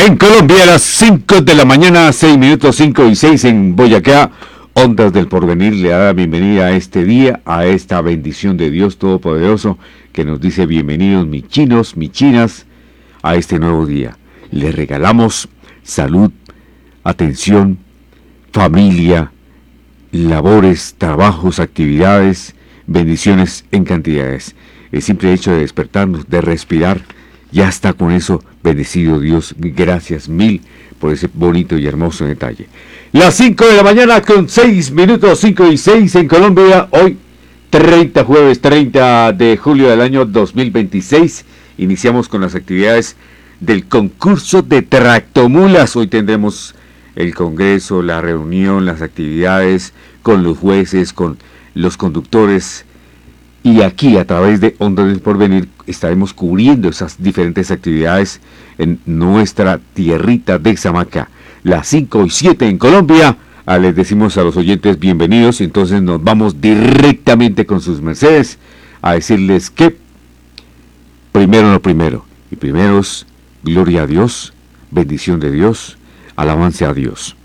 En Colombia a las 5 de la mañana, 6 minutos, 5 y 6 en Boyacá. Ondas del Porvenir le da la bienvenida a este día, a esta bendición de Dios Todopoderoso que nos dice bienvenidos mis chinos, mis chinas, a este nuevo día. Les regalamos salud, atención, familia, labores, trabajos, actividades, bendiciones en cantidades. El simple hecho de despertarnos, de respirar, ya está con eso bendecido Dios. Gracias mil por ese bonito y hermoso detalle. Las 5 de la mañana con 6 minutos, 5 y 6 en Colombia. Hoy jueves 30 de julio del año 2026. Iniciamos con las actividades del concurso de tractomulas. Hoy tendremos el congreso, la reunión, las actividades con los jueces, con los conductores. Y aquí, a través de Ondas del Porvenir, estaremos cubriendo esas diferentes actividades en nuestra tierrita de Examacá. Las 5 y 7 en Colombia. Les decimos a los oyentes bienvenidos. Entonces nos vamos directamente con sus mercedes a decirles que primero lo primero. Y primero es gloria a Dios, bendición de Dios, alabanza a Dios.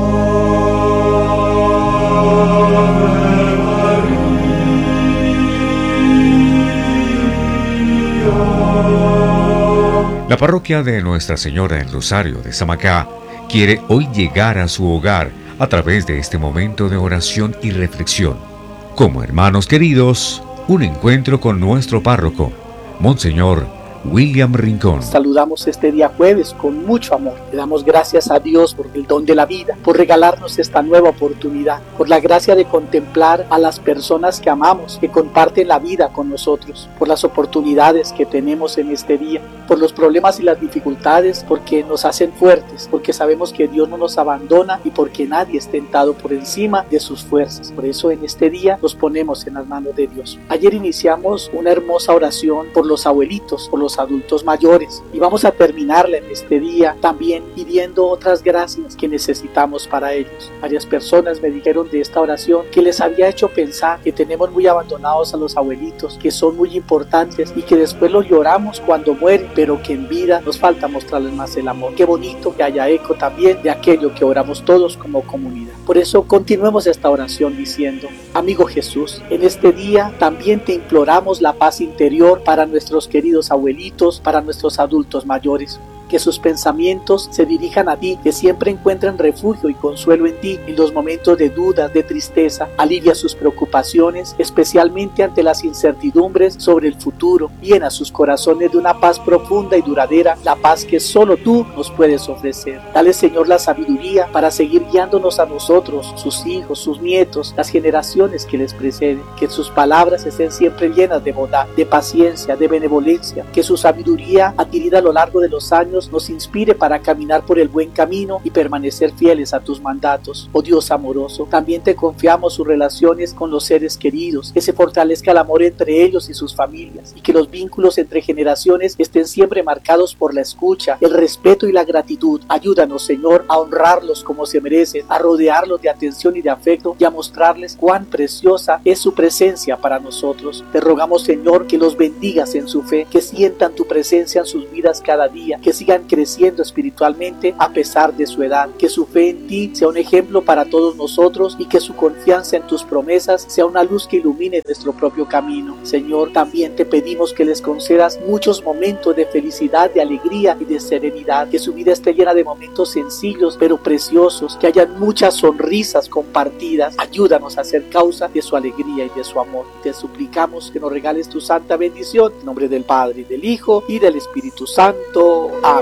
La parroquia de Nuestra Señora del Rosario de Samacá quiere hoy llegar a su hogar a través de este momento de oración y reflexión. Como hermanos queridos, un encuentro con nuestro párroco, Monseñor William Rincón. Saludamos este día jueves con mucho amor. Le damos gracias a Dios por el don de la vida, por regalarnos esta nueva oportunidad, por la gracia de contemplar a las personas que amamos, que comparten la vida con nosotros, por las oportunidades que tenemos en este día, por los problemas y las dificultades, porque nos hacen fuertes, porque sabemos que Dios no nos abandona y porque nadie es tentado por encima de sus fuerzas. Por eso en este día nos ponemos en las manos de Dios. Ayer iniciamos una hermosa oración por los abuelitos, por los adultos mayores, y vamos a terminarla en este día también pidiendo otras gracias que necesitamos para ellos. Varias personas me dijeron de esta oración que les había hecho pensar que tenemos muy abandonados a los abuelitos, que son muy importantes y que después los lloramos cuando mueren, pero que en vida nos falta mostrarles más el amor. Qué bonito que haya eco también de aquello que oramos todos como comunidad. Por eso continuemos esta oración diciendo: amigo Jesús, en este día también te imploramos la paz interior para nuestros queridos abuelitos, para nuestros adultos mayores. Que sus pensamientos se dirijan a ti, que siempre encuentren refugio y consuelo en ti en los momentos de dudas, de tristeza. Alivia sus preocupaciones, especialmente ante las incertidumbres sobre el futuro. Llena sus corazones de una paz profunda y duradera, la paz que solo tú nos puedes ofrecer. Dale, Señor, la sabiduría para seguir guiándonos a nosotros, sus hijos, sus nietos, las generaciones que les preceden. Que sus palabras estén siempre llenas de bondad, de paciencia, de benevolencia. Que su sabiduría adquirida a lo largo de los años nos inspire para caminar por el buen camino y permanecer fieles a tus mandatos. Oh Dios amoroso, también te confiamos sus relaciones con los seres queridos, que se fortalezca el amor entre ellos y sus familias, y que los vínculos entre generaciones estén siempre marcados por la escucha, el respeto y la gratitud. Ayúdanos, Señor, a honrarlos como se merecen, a rodearlos de atención y de afecto, y a mostrarles cuán preciosa es su presencia para nosotros. Te rogamos, Señor, que los bendigas en su fe, que sientan tu presencia en sus vidas cada día, que sigan creciendo espiritualmente a pesar de su edad, que su fe en ti sea un ejemplo para todos nosotros y que su confianza en tus promesas sea una luz que ilumine nuestro propio camino. Señor, también te pedimos que les concedas muchos momentos de felicidad, de alegría y de serenidad, que su vida esté llena de momentos sencillos pero preciosos, que hayan muchas sonrisas compartidas. Ayúdanos a ser causa de su alegría y de su amor. Te suplicamos que nos regales tu santa bendición, en nombre del Padre, y del Hijo y del Espíritu Santo. Amén.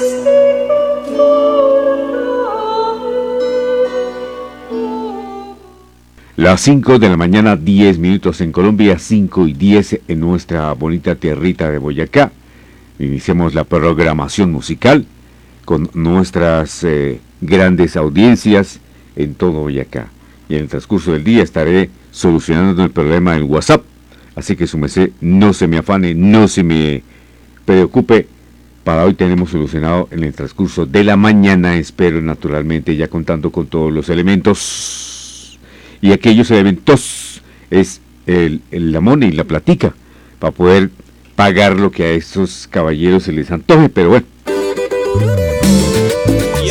Las 5 de la mañana, 10 minutos en Colombia, 5 y 10 en nuestra bonita tierrita de Boyacá. Iniciamos la programación musical con nuestras grandes audiencias en todo Boyacá. Y en el transcurso del día estaré solucionando el problema del WhatsApp. Así que su merced, no se me afane, no se me preocupe. Para hoy tenemos solucionado en el transcurso de la mañana, espero naturalmente, ya contando con todos los elementos. Y aquellos elementos es la money, la platica, para poder pagar lo que a estos caballeros se les antoje, pero bueno.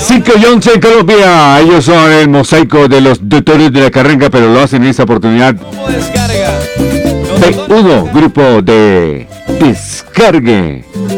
5 y 11 en Colombia. Ellos son el mosaico de los doctores de la Carrenca, pero lo hacen en esta oportunidad. P1, grupo de Descargue.